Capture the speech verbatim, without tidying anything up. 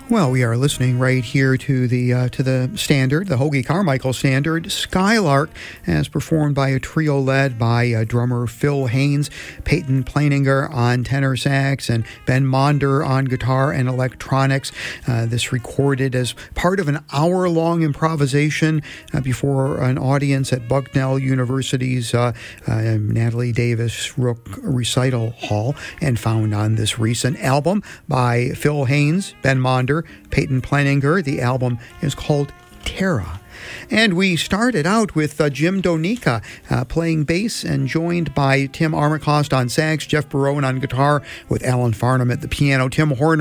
Well, we are listening right here to the uh, to the standard, the Hoagie Carmichael standard, Skylark, as performed by a trio led by uh, drummer Phil Haynes, Peyton Pleininger on tenor sax, and Ben Monder on guitar and electronics. Uh, this recorded as part of an hour-long improvisation uh, before an audience at Bucknell University's uh, uh, Natalie Davis Rook Recital Hall, and found on this recent album by Phil Haynes, Ben Monder, Peyton Pleininger. The album is called Terra. And we started out with uh, Jim Donica uh, playing bass and joined by Tim Armacost on sax, Jeff Barone on guitar with Alan Farnham at the piano, Tim Horner